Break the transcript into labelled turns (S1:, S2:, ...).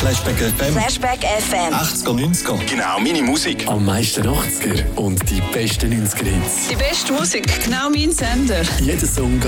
S1: Flashback FM.
S2: Flashback FM.
S1: 80er, 90er.
S3: Genau, meine Musik.
S4: Am meisten 80er und die besten 90er Hits.
S5: Die beste Musik, genau mein Sender.
S4: Jeder Song